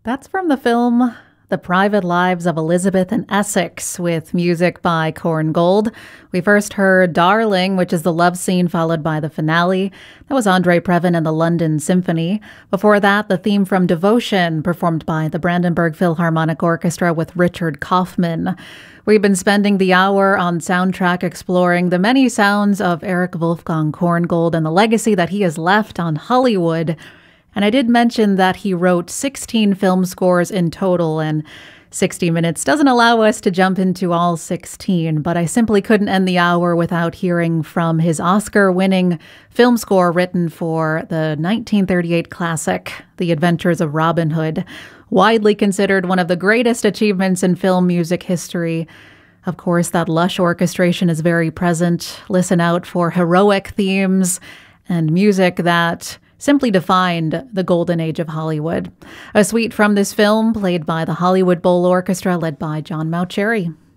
That's from the film The Private Lives of Elizabeth and Essex, with music by Korngold. We first heard Darling, which is the love scene followed by the finale. That was Andre Previn and the London Symphony. Before that, the theme from Devotion, performed by the Brandenburg Philharmonic Orchestra with Richard Kaufman. We've been spending the hour on Soundtrack exploring the many sounds of Erich Wolfgang Korngold and the legacy that he has left on Hollywood. And I did mention that he wrote 16 film scores in total, and 60 minutes doesn't allow us to jump into all 16, but I simply couldn't end the hour without hearing from his Oscar-winning film score written for the 1938 classic, The Adventures of Robin Hood, widely considered one of the greatest achievements in film music history. Of course, that lush orchestration is very present. Listen out for heroic themes and music that simply defined the golden age of Hollywood. A suite from this film played by the Hollywood Bowl Orchestra led by John Mauceri.